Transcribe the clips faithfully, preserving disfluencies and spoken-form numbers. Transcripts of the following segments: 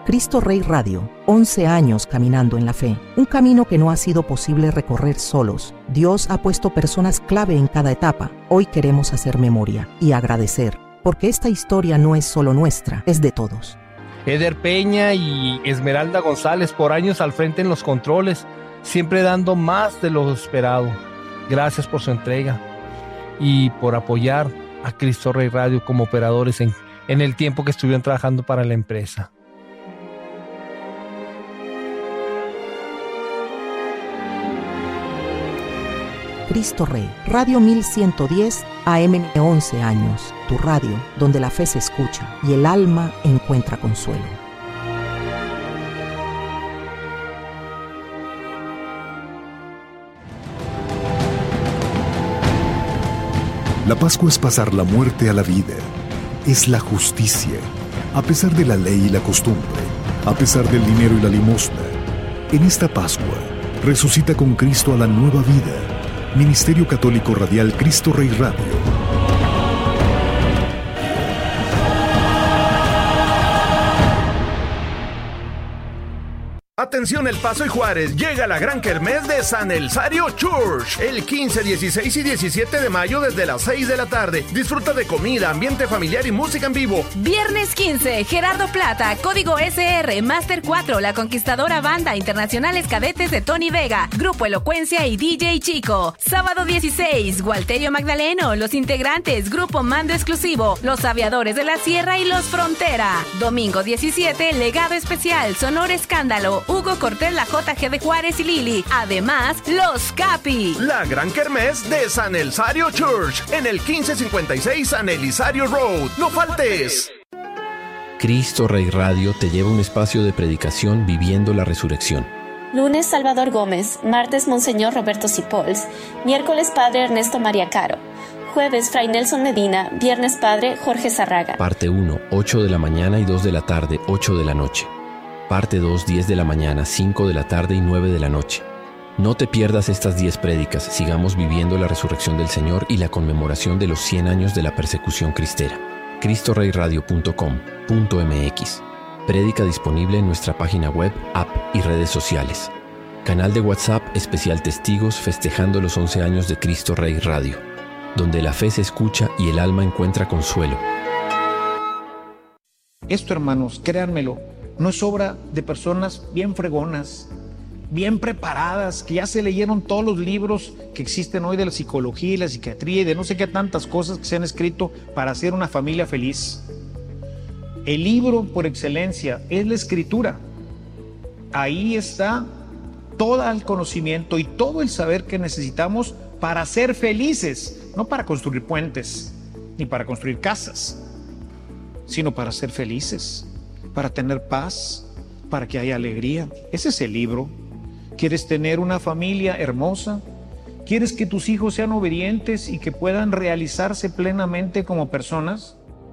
Cristo Rey Radio, once años caminando en la fe. Un camino que no ha sido posible recorrer solos. Dios ha puesto personas clave en cada etapa. Hoy queremos hacer memoria y agradecer, porque esta historia no es solo nuestra, es de todos. Eder Peña y Esmeralda González por años al frente en los controles, siempre dando más de lo esperado. Gracias por su entrega y por apoyar a Cristo Rey Radio como operadores en, en el tiempo que estuvieron trabajando para la empresa. Cristo Rey, Radio mil ciento diez A M, once años, tu radio donde la fe se escucha y el alma encuentra consuelo. La Pascua es pasar la muerte a la vida, es la justicia, a pesar de la ley y la costumbre, a pesar del dinero y la limosna. En esta Pascua, resucita con Cristo a la nueva vida. Ministerio Católico Radial Cristo Rey Radio. Atención El Paso y Juárez, llega la gran kermés de San Elsario Church el quince, dieciséis y diecisiete de mayo desde las seis de la tarde. Disfruta de comida, ambiente familiar y música en vivo. Viernes quince, Gerardo Plata, Código S R, Master cuatro, La Conquistadora Banda, Internacionales Cadetes de Tony Vega, Grupo Elocuencia y D J Chico. Sábado dieciséis, Gualterio Magdaleno, Los Integrantes, Grupo Mando Exclusivo, Los Aviadores de la Sierra y Los Frontera. Domingo diecisiete, Legado Especial, Sonor Escándalo, Hugo Cortés, la J G de Juárez y Lili. Además, Los Capi. La gran kermés de San Elsario Church en el quince cincuenta y seis San Elisario Road. ¡No faltes! Cristo Rey Radio te lleva a un espacio de predicación viviendo la resurrección. Lunes, Salvador Gómez. Martes, Monseñor Roberto Cipols. Miércoles, Padre Ernesto María Caro. Jueves, Fray Nelson Medina. Viernes, Padre Jorge Zarraga. Parte uno, ocho de la mañana y dos de la tarde, ocho de la noche. Parte dos, diez de la mañana, cinco de la tarde y nueve de la noche. No te pierdas estas diez prédicas. Sigamos viviendo la resurrección del Señor y la conmemoración de los cien años de la persecución cristera. cristo rey radio punto com punto m x. Prédica disponible en nuestra página web, app y redes sociales. Canal de WhatsApp especial Testigos festejando los once años de Cristo Rey Radio, donde la fe se escucha y el alma encuentra consuelo. Esto, hermanos, créanmelo, no es obra de personas bien fregonas, bien preparadas, que ya se leyeron todos los libros que existen hoy de la psicología y la psiquiatría y de no sé qué tantas cosas que se han escrito para hacer una familia feliz. El libro por excelencia es la Escritura. Ahí está todo el conocimiento y todo el saber que necesitamos para ser felices, no para construir puentes ni para construir casas, sino para ser felices, para tener paz, para que haya alegría. Ese es el libro. ¿Quieres tener una familia hermosa? ¿Quieres que tus hijos sean obedientes y que puedan realizarse plenamente como personas?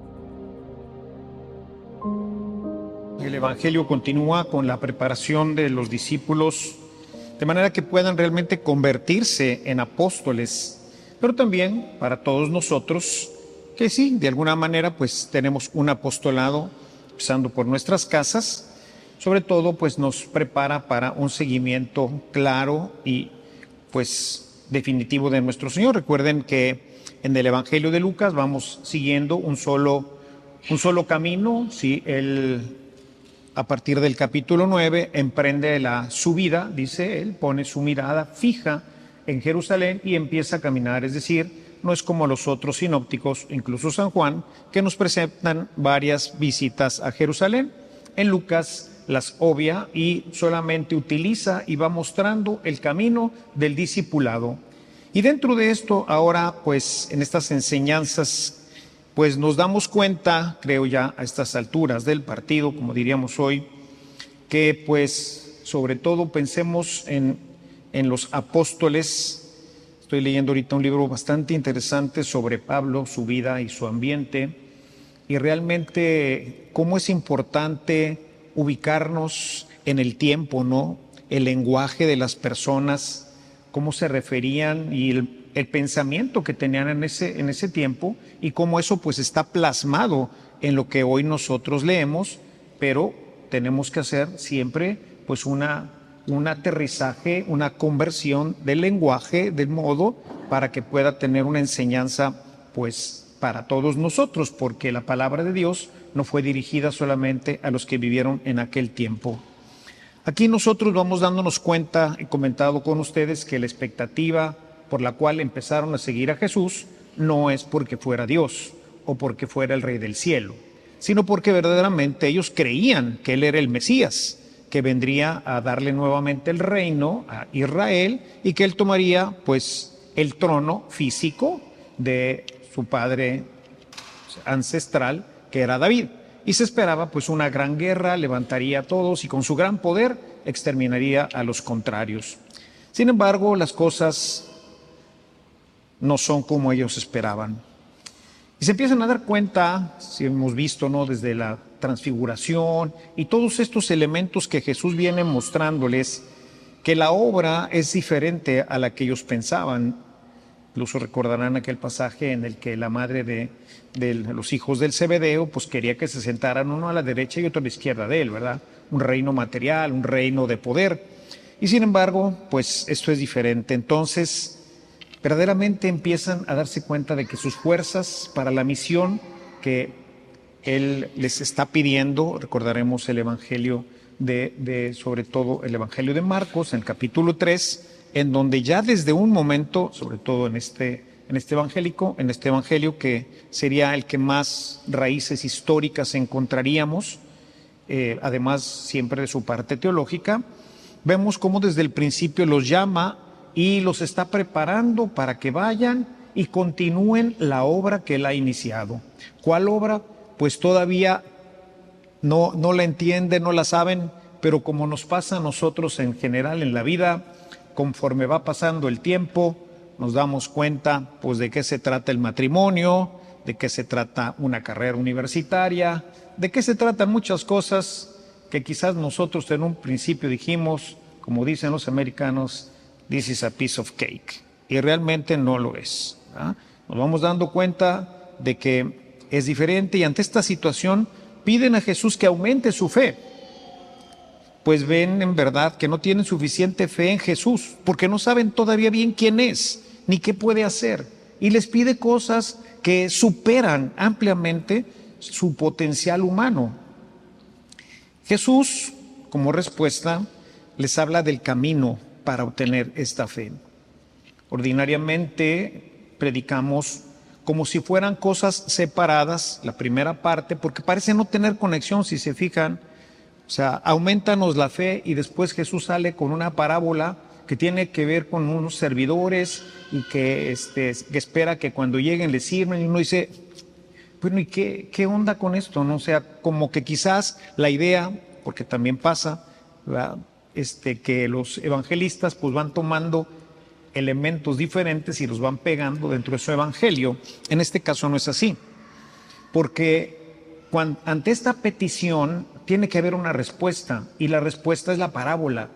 El Evangelio continúa con la preparación de los discípulos de manera que puedan realmente convertirse en apóstoles, pero también para todos nosotros que sí, de alguna manera pues tenemos un apostolado empezando por nuestras casas, sobre todo pues nos prepara para un seguimiento claro y pues definitivo de nuestro Señor. Recuerden que en el Evangelio de Lucas vamos siguiendo un solo, un solo camino. ¿Sí? Él, a partir del capítulo nueve, emprende la subida, dice él, pone su mirada fija en Jerusalén y empieza a caminar, es decir, no es como los otros sinópticos, incluso San Juan, que nos presentan varias visitas a Jerusalén. En Lucas las obvia y solamente utiliza y va mostrando el camino del discipulado. Y dentro de esto, ahora, pues, en estas enseñanzas, pues nos damos cuenta, creo ya a estas alturas del partido, como diríamos hoy, que pues, sobre todo pensemos en, en los apóstoles. Estoy leyendo ahorita un libro bastante interesante sobre Pablo, su vida y su ambiente, y realmente cómo es importante ubicarnos en el tiempo, ¿no? El lenguaje de las personas, cómo se referían y el, el pensamiento que tenían en ese, en ese tiempo, y cómo eso pues está plasmado en lo que hoy nosotros leemos, pero tenemos que hacer siempre pues una, un aterrizaje, una conversión del lenguaje, del modo, para que pueda tener una enseñanza pues para todos nosotros, porque la palabra de Dios no fue dirigida solamente a los que vivieron en aquel tiempo. Aquí nosotros vamos dándonos cuenta, he comentado con ustedes, que la expectativa por la cual empezaron a seguir a Jesús no es porque fuera Dios o porque fuera el Rey del cielo, sino porque verdaderamente ellos creían que Él era el Mesías, que vendría a darle nuevamente el reino a Israel y que Él tomaría pues el trono físico de su padre ancestral, que era David. Y se esperaba pues una gran guerra, levantaría a todos y con su gran poder exterminaría a los contrarios. Sin embargo, las cosas no son como ellos esperaban. Y se empiezan a dar cuenta, si hemos visto, ¿no?, desde la transfiguración y todos estos elementos que Jesús viene mostrándoles, que la obra es diferente a la que ellos pensaban. Incluso recordarán aquel pasaje en el que la madre de, de los hijos del Zebedeo pues quería que se sentaran uno a la derecha y otro a la izquierda de él, ¿verdad? Un reino material, un reino de poder. Y sin embargo, pues esto es diferente. Entonces, verdaderamente empiezan a darse cuenta de que sus fuerzas para la misión que Él les está pidiendo, recordaremos el Evangelio de, de sobre todo el Evangelio de Marcos, en el capítulo tres, en donde ya desde un momento, sobre todo en este, en este evangélico, en este evangelio que sería el que más raíces históricas encontraríamos, eh, además siempre de su parte teológica, vemos cómo desde el principio los llama y los está preparando para que vayan y continúen la obra que Él ha iniciado. ¿Cuál obra? Pues todavía no, no la entienden, no la saben, pero como nos pasa a nosotros en general en la vida, conforme va pasando el tiempo, nos damos cuenta pues de qué se trata el matrimonio, de qué se trata una carrera universitaria, de qué se tratan muchas cosas que quizás nosotros en un principio dijimos, como dicen los americanos, this is a piece of cake, y realmente no lo es, ¿verdad? Nos vamos dando cuenta de que es diferente y ante esta situación piden a Jesús que aumente su fe. Pues ven en verdad que no tienen suficiente fe en Jesús, porque no saben todavía bien quién es, ni qué puede hacer. Y les pide cosas que superan ampliamente su potencial humano. Jesús, como respuesta, les habla del camino para obtener esta fe. Ordinariamente predicamos como si fueran cosas separadas, la primera parte, porque parece no tener conexión, si se fijan. O sea, aumentanos la fe y después Jesús sale con una parábola que tiene que ver con unos servidores y que, este, que espera que cuando lleguen les sirven y uno dice, bueno, ¿y qué, qué onda con esto? ¿No? O sea, como que quizás la idea, porque también pasa, ¿verdad?, este, que los evangelistas pues van tomando elementos diferentes y los van pegando dentro de su evangelio. En este caso no es así, porque cuando, ante esta petición tiene que haber una respuesta, y la respuesta es la parábola.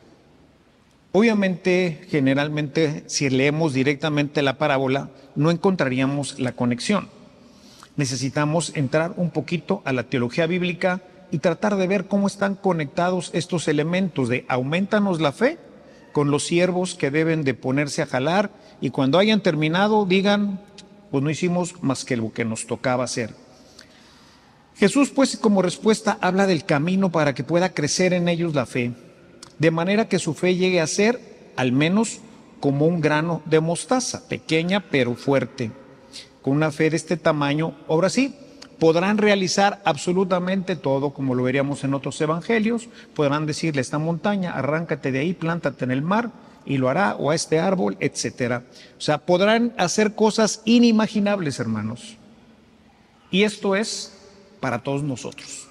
Obviamente, generalmente, si leemos directamente la parábola, no encontraríamos la conexión. Necesitamos entrar un poquito a la teología bíblica y tratar de ver cómo están conectados estos elementos de aumentanos la fe con los siervos que deben de ponerse a jalar y cuando hayan terminado digan, pues no hicimos más que lo que nos tocaba hacer. Jesús, pues, como respuesta, habla del camino para que pueda crecer en ellos la fe, de manera que su fe llegue a ser, al menos, como un grano de mostaza, pequeña pero fuerte. Con una fe de este tamaño, ahora sí, podrán realizar absolutamente todo, como lo veríamos en otros evangelios. Podrán decirle a esta montaña, arráncate de ahí, plántate en el mar, y lo hará, o a este árbol, etcétera. O sea, podrán hacer cosas inimaginables, hermanos. Y esto es para todos nosotros.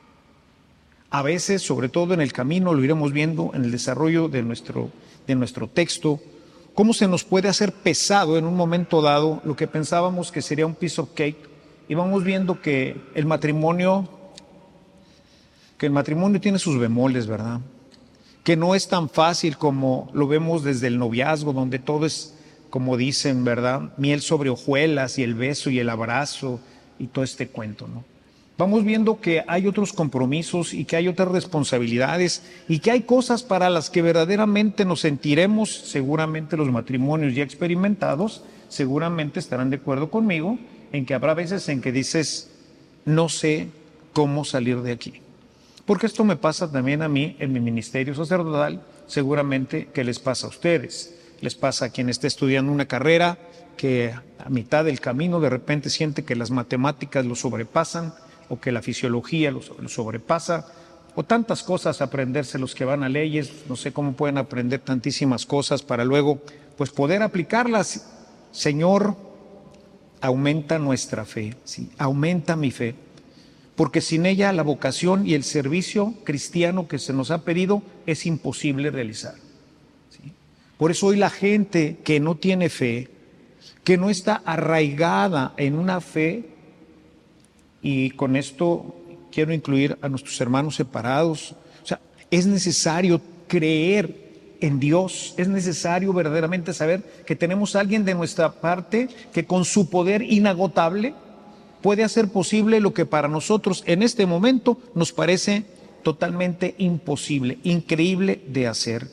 A veces, sobre todo en el camino, lo iremos viendo en el desarrollo de nuestro, de nuestro texto, cómo se nos puede hacer pesado en un momento dado lo que pensábamos que sería un piece of cake, y vamos viendo que el matrimonio, que el matrimonio tiene sus bemoles, ¿verdad? Que no es tan fácil como lo vemos desde el noviazgo, donde todo es, como dicen, ¿verdad?, miel sobre hojuelas y el beso y el abrazo y todo este cuento, ¿no? vamos viendo que hay otros compromisos y que hay otras responsabilidades y que hay cosas para las que verdaderamente nos sentiremos, seguramente los matrimonios ya experimentados, seguramente estarán de acuerdo conmigo, en que habrá veces en que dices, no sé cómo salir de aquí. Porque esto me pasa también a mí en mi ministerio sacerdotal, seguramente que les pasa a ustedes. Les pasa a quien esté estudiando una carrera que a mitad del camino de repente siente que las matemáticas lo sobrepasan o que la fisiología lo, lo sobrepasa o tantas cosas, aprenderse los que van a leyes, no sé cómo pueden aprender tantísimas cosas para luego pues poder aplicarlas. Señor, aumenta nuestra fe, ¿sí? Aumenta mi fe, porque sin ella la vocación y el servicio cristiano que se nos ha pedido es imposible realizar. ¿Sí? Por eso hoy la gente que no tiene fe, que no está arraigada en una fe, y con esto quiero incluir a nuestros hermanos separados, o sea, es necesario creer en Dios, es necesario verdaderamente saber que tenemos a alguien de nuestra parte que con su poder inagotable puede hacer posible lo que para nosotros en este momento nos parece totalmente imposible, increíble de hacer.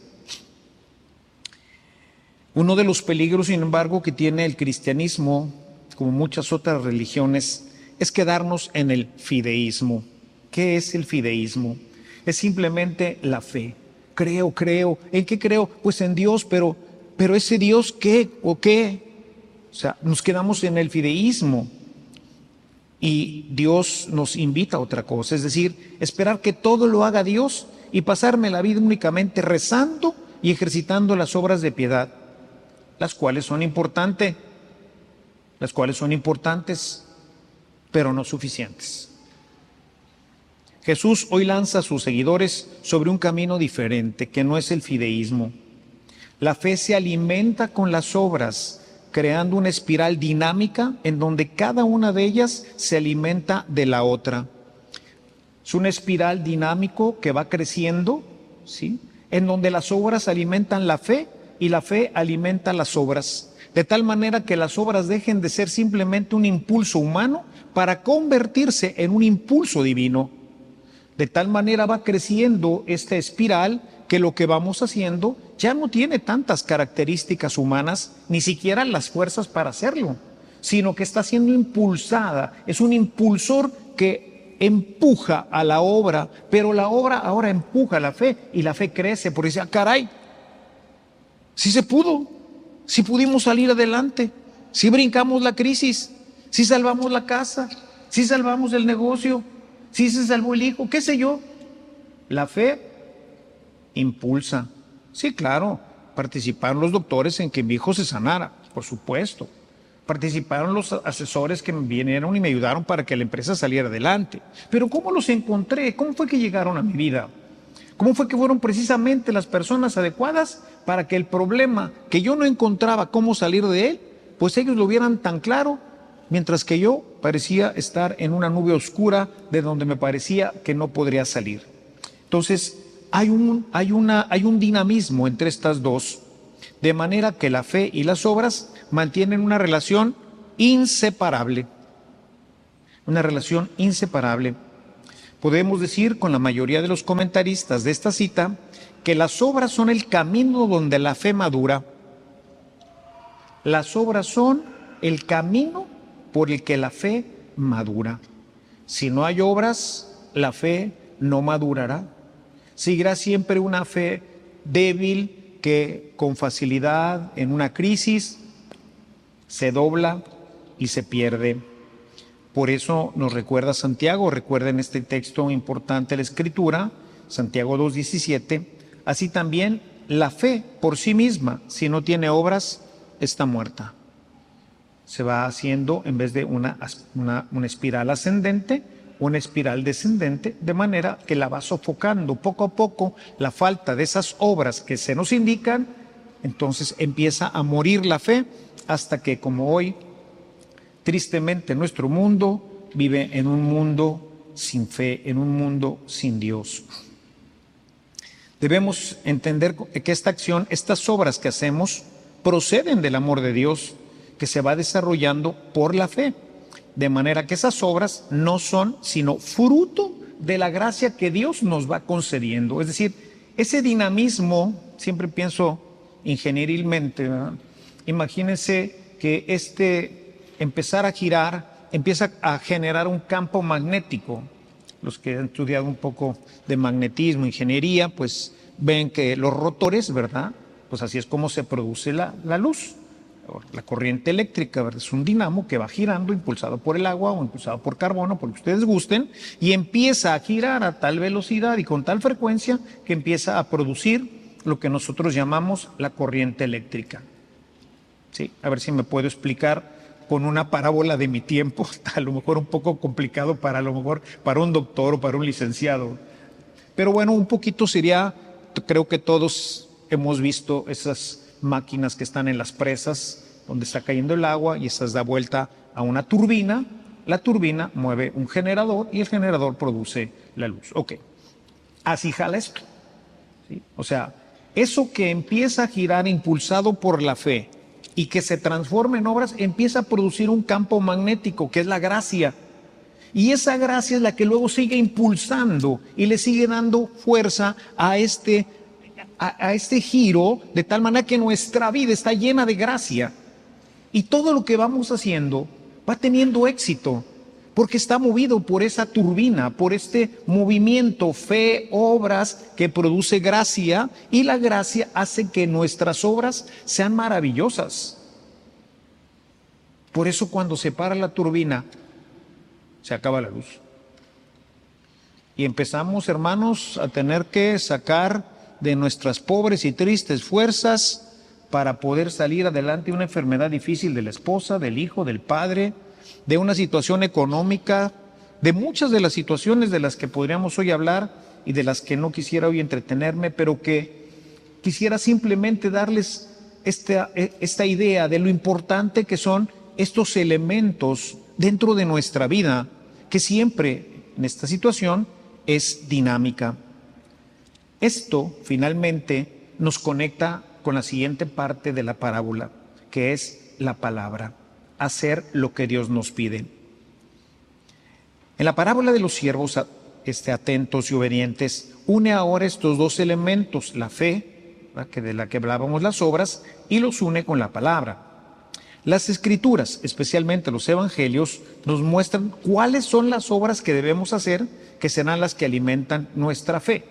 Uno de los peligros, sin embargo, que tiene el cristianismo, como muchas otras religiones, es quedarnos en el fideísmo. ¿Qué es el fideísmo? Es simplemente la fe. Creo, creo. ¿En qué creo? Pues en Dios, pero, pero ese Dios, ¿qué o qué? O sea, nos quedamos en el fideísmo. Y Dios nos invita a otra cosa, es decir, esperar que todo lo haga Dios y pasarme la vida únicamente rezando y ejercitando las obras de piedad, las cuales son importantes, las cuales son importantes, pero no suficientes. Jesús hoy lanza a sus seguidores sobre un camino diferente, que no es el fideísmo. La fe se alimenta con las obras, creando una espiral dinámica en donde cada una de ellas se alimenta de la otra. Es una espiral dinámico que va creciendo, ¿sí? En donde las obras alimentan la fe y la fe alimenta las obras, de tal manera que las obras dejen de ser simplemente un impulso humano para convertirse en un impulso divino. De tal manera va creciendo esta espiral que lo que vamos haciendo ya no tiene tantas características humanas, ni siquiera las fuerzas para hacerlo, sino que está siendo impulsada, es un impulsor que empuja a la obra, pero la obra ahora empuja a la fe y la fe crece, porque dice, ah, caray, sí se pudo, sí pudimos salir adelante, sí brincamos la crisis, sí salvamos la casa, sí salvamos el negocio, sí se salvó el hijo, qué sé yo. La fe impulsa. Sí, claro, participaron los doctores en que mi hijo se sanara, por supuesto. Participaron los asesores que me vinieron y me ayudaron para que la empresa saliera adelante. Pero ¿cómo los encontré? ¿Cómo fue que llegaron a mi vida? ¿Cómo fue que fueron precisamente las personas adecuadas para que el problema que yo no encontraba cómo salir de él, pues ellos lo vieran tan claro, mientras que yo parecía estar en una nube oscura de donde me parecía que no podría salir? Entonces, hay un, hay una, hay un dinamismo entre estas dos, de manera que la fe y las obras mantienen una relación inseparable. Una relación inseparable. Podemos decir con la mayoría de los comentaristas de esta cita que las obras son el camino donde la fe madura. Las obras son el camino por el que la fe madura. Si no hay obras, la fe no madurará. Seguirá siempre una fe débil que con facilidad en una crisis se dobla y se pierde. Por eso nos recuerda Santiago, recuerden este texto importante de la Escritura, Santiago dos diecisiete, así también la fe por sí misma, si no tiene obras, está muerta. Se va haciendo, en vez de una, una, una espiral ascendente, una espiral descendente, de manera que la va sofocando poco a poco la falta de esas obras que se nos indican. Entonces empieza a morir la fe hasta que, como hoy, tristemente nuestro mundo vive en un mundo sin fe, en un mundo sin Dios. Debemos entender que esta acción, estas obras que hacemos, proceden del amor de Dios que se va desarrollando por la fe. De manera que esas obras no son sino fruto de la gracia que Dios nos va concediendo. Es decir, ese dinamismo, siempre pienso ingenierilmente, ¿verdad? Imagínense que este empezar a girar empieza a generar un campo magnético. Los que han estudiado un poco de magnetismo, ingeniería, pues ven que los rotores, ¿verdad? Pues así es como se produce la, la luz. La corriente eléctrica, ¿verdad? Es un dinamo que va girando, impulsado por el agua o impulsado por carbono, por lo que ustedes gusten, y empieza a girar a tal velocidad y con tal frecuencia que empieza a producir lo que nosotros llamamos la corriente eléctrica. ¿Sí? A ver si me puedo explicar con una parábola de mi tiempo, a lo mejor un poco complicado para a lo mejor para un doctor o para un licenciado. Pero bueno, un poquito sería, creo que todos hemos visto esas máquinas que están en las presas donde está cayendo el agua y esas da vuelta a una turbina. La turbina mueve un generador y el generador produce la luz. Ok, así jala esto, ¿sí? O sea, eso que empieza a girar impulsado por la fe y que se transforma en obras, empieza a producir un campo magnético que es la gracia. Y esa gracia es la que luego sigue impulsando y le sigue dando fuerza a este A, a este giro, de tal manera que nuestra vida está llena de gracia y todo lo que vamos haciendo va teniendo éxito porque está movido por esa turbina, por este movimiento, fe, obras que produce gracia, y la gracia hace que nuestras obras sean maravillosas. Por eso cuando se para la turbina se acaba la luz y empezamos, hermanos, a tener que sacar de nuestras pobres y tristes fuerzas para poder salir adelante de una enfermedad difícil de la esposa, del hijo, del padre, de una situación económica, de muchas de las situaciones de las que podríamos hoy hablar y de las que no quisiera hoy entretenerme, pero que quisiera simplemente darles esta, esta idea de lo importante que son estos elementos dentro de nuestra vida, que siempre en esta situación es dinámica. Esto finalmente nos conecta con la siguiente parte de la parábola, que es la palabra, hacer lo que Dios nos pide. En la parábola de los siervos este, atentos y obedientes, une ahora estos dos elementos, la fe, que de la que hablábamos, las obras, y los une con la palabra. Las Escrituras, especialmente los Evangelios, nos muestran cuáles son las obras que debemos hacer, que serán las que alimentan nuestra fe.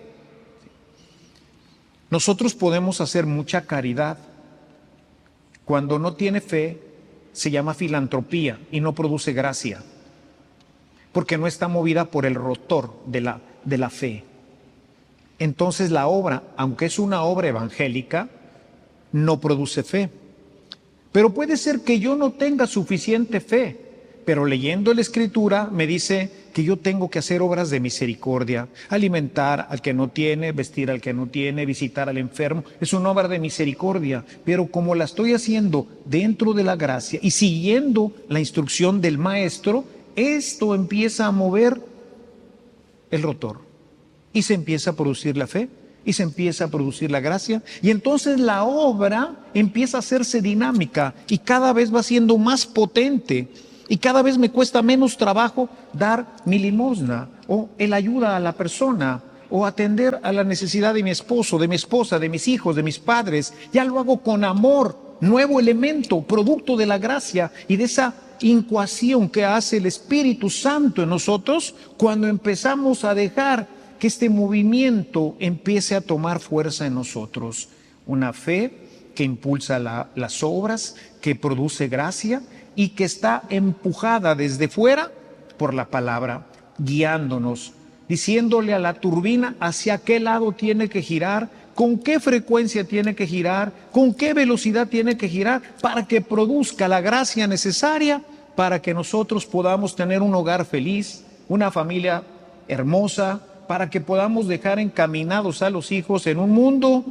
Nosotros podemos hacer mucha caridad. Cuando no tiene fe, se llama filantropía y no produce gracia, porque no está movida por el rotor de la, de la fe. Entonces la obra, aunque es una obra evangélica, no produce fe. Pero puede ser que yo no tenga suficiente fe, pero leyendo la Escritura me dice que yo tengo que hacer obras de misericordia, alimentar al que no tiene, vestir al que no tiene, visitar al enfermo. Es una obra de misericordia, pero como la estoy haciendo dentro de la gracia y siguiendo la instrucción del maestro, esto empieza a mover el rotor y se empieza a producir la fe y se empieza a producir la gracia, y entonces la obra empieza a hacerse dinámica y cada vez va siendo más potente. Y cada vez me cuesta menos trabajo dar mi limosna o el ayuda a la persona o atender a la necesidad de mi esposo, de mi esposa, de mis hijos, de mis padres. Ya lo hago con amor, nuevo elemento, producto de la gracia y de esa incuación que hace el Espíritu Santo en nosotros cuando empezamos a dejar que este movimiento empiece a tomar fuerza en nosotros. Una fe que impulsa la, las obras, que produce gracia y que está empujada desde fuera por la palabra, guiándonos, diciéndole a la turbina hacia qué lado tiene que girar, con qué frecuencia tiene que girar, con qué velocidad tiene que girar, para que produzca la gracia necesaria para que nosotros podamos tener un hogar feliz, una familia hermosa, para que podamos dejar encaminados a los hijos en un mundo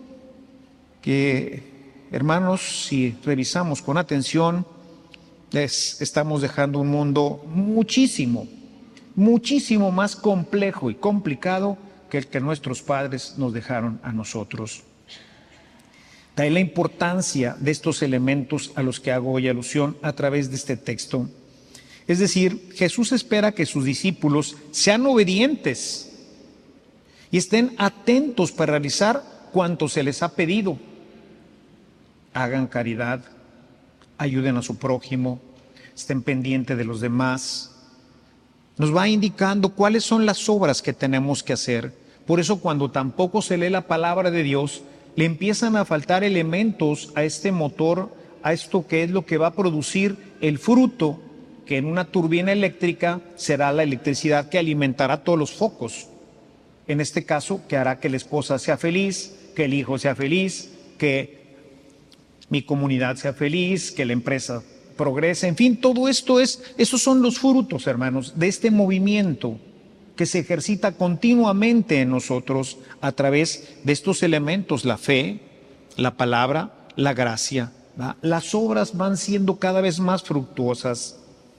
que, hermanos, si revisamos con atención, les estamos dejando un mundo muchísimo, muchísimo más complejo y complicado que el que nuestros padres nos dejaron a nosotros. De ahí la importancia de estos elementos a los que hago hoy alusión a través de este texto. Es decir, Jesús espera que sus discípulos sean obedientes y estén atentos para realizar cuanto se les ha pedido. Hagan caridad, ayuden a su prójimo, estén pendientes de los demás. Nos va indicando cuáles son las obras que tenemos que hacer. Por eso cuando tampoco se lee la palabra de Dios, le empiezan a faltar elementos a este motor, a esto que es lo que va a producir el fruto, que en una turbina eléctrica será la electricidad que alimentará todos los focos. En este caso, que hará que la esposa sea feliz, que el hijo sea feliz, que mi comunidad sea feliz, que la empresa progrese. En fin, todo esto es, esos son los frutos, hermanos, de este movimiento que se ejercita continuamente en nosotros a través de estos elementos, la fe, la palabra, la gracia, ¿va? Las obras van siendo cada vez más fructuosas.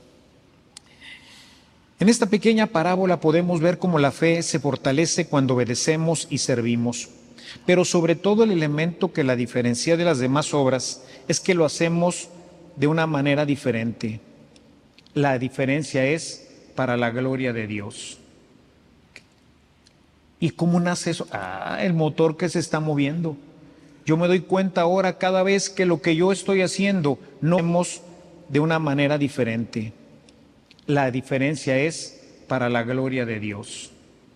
En esta pequeña parábola podemos ver cómo la fe se fortalece cuando obedecemos y servimos. Pero sobre todo el elemento que la diferencia de las demás obras es que lo hacemos de una manera diferente. La diferencia es para la gloria de Dios. ¿Y cómo nace eso? Ah, el motor que se está moviendo. Yo me doy cuenta ahora cada vez que lo que yo estoy haciendo no lo hacemos de una manera diferente. La diferencia es para la gloria de Dios.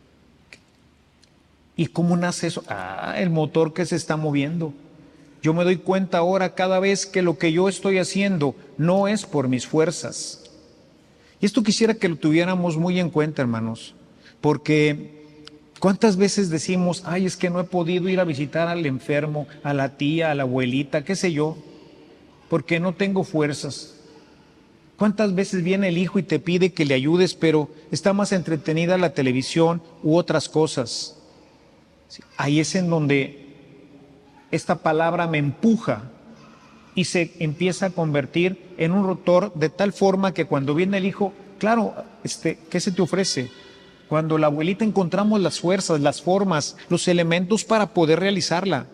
¿Y cómo nace eso? Ah, el motor que se está moviendo. Yo me doy cuenta ahora cada vez que lo que yo estoy haciendo no es por mis fuerzas. Y esto quisiera que lo tuviéramos muy en cuenta, hermanos, porque ¿cuántas veces decimos, ay, es que no he podido ir a visitar al enfermo, a la tía, a la abuelita, qué sé yo, porque no tengo fuerzas? ¿Cuántas veces viene el hijo y te pide que le ayudes, pero está más entretenida la televisión u otras cosas? Ahí es en donde esta palabra me empuja y se empieza a convertir en un rotor de tal forma que cuando viene el hijo, claro, este, ¿qué se te ofrece? Cuando la abuelita encontramos las fuerzas, las formas, los elementos para poder realizarla.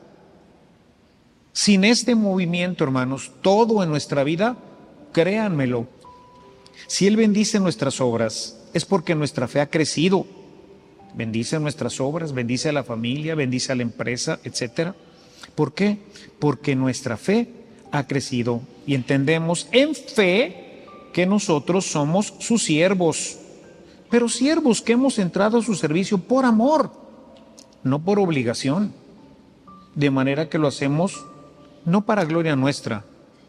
Sin este movimiento, hermanos, todo en nuestra vida, créanmelo, si Él bendice nuestras obras, es porque nuestra fe ha crecido. Bendice nuestras obras, bendice a la familia, bendice a la empresa, etcétera. ¿Por qué? Porque nuestra fe ha crecido y entendemos en fe que nosotros somos sus siervos, pero siervos que hemos entrado a su servicio por amor, no por obligación, de manera que lo hacemos no para gloria nuestra,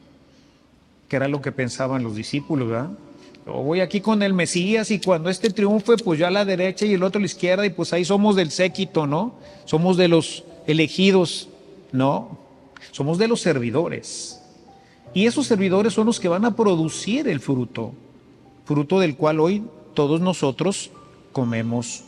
que era lo que pensaban los discípulos, ¿verdad? Yo voy aquí con el Mesías y cuando este triunfe, pues yo a la derecha y el otro a la izquierda y pues ahí somos del séquito, ¿no? Somos de los elegidos, no, somos de los servidores. Y esos servidores son los que van a producir el fruto, fruto del cual hoy todos nosotros comemos.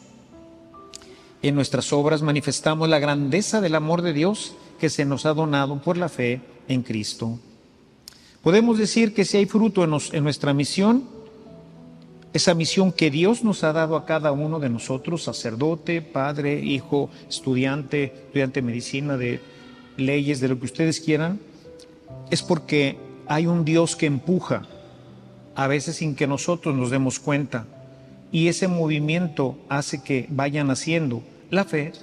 En nuestras obras manifestamos la grandeza del amor de Dios que se nos ha donado por la fe en Cristo. Podemos decir que si hay fruto en, nos, en nuestra misión, esa misión que Dios nos ha dado a cada uno de nosotros, sacerdote, padre, hijo, estudiante, estudiante de medicina, de leyes, de lo que ustedes quieran, es porque hay un Dios que empuja, a veces sin que nosotros nos demos cuenta, y ese movimiento hace que vayan haciendo la fe,